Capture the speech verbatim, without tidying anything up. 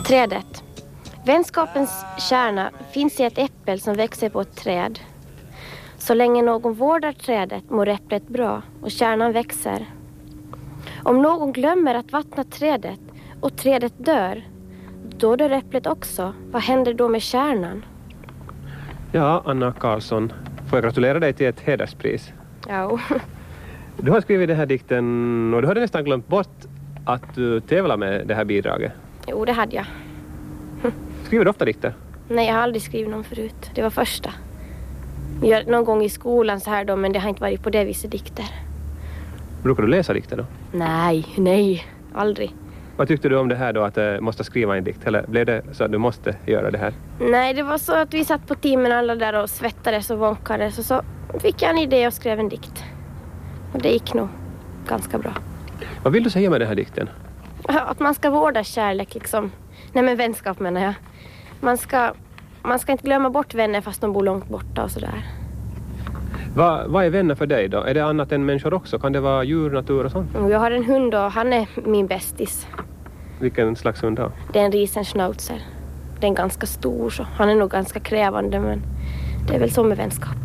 Trädet. Vänskapens kärna finns i ett äppel som växer på ett träd. Så länge någon vårdar trädet mår äpplet bra och kärnan växer. Om någon glömmer att vattna trädet och trädet dör, då dör äpplet också. Vad händer då med kärnan? Ja, Anna Karlsson, får jag gratulera dig till ett hederspris. Ja. Du har skrivit den här dikten och du hade nästan glömt bort att du tävlar med det här bidraget. Jo, det hade jag. Skriver du ofta dikter? Nej, jag har aldrig skrivit någon förut. Det var första. Jag, någon gång i skolan så här då, men det har inte varit på det viset dikter. Brukar du läsa dikter då? Nej, nej, aldrig. Vad tyckte du om det här då, att du måste skriva en dikt? Eller blev det så att du måste göra det här? Nej, det var så att vi satt på timmen alla där och svettades och vonkades. Och så fick jag en idé och skrev en dikt. Och det gick nog ganska bra. Vad vill du säga med den här dikten? Att man ska vårda kärlek liksom. Nej, men vänskap menar jag. Man ska, man ska inte glömma bort vänner fast de bor långt borta och sådär. Va, vad är vänner för dig då? Är det annat än människor också? Kan det vara djur, natur och sånt? Jag har en hund och han är min bästis. Vilken slags hund då? Det är en riesenschnauzer. Den är ganska stor så. Han är nog ganska krävande, men det är väl så med vänskap.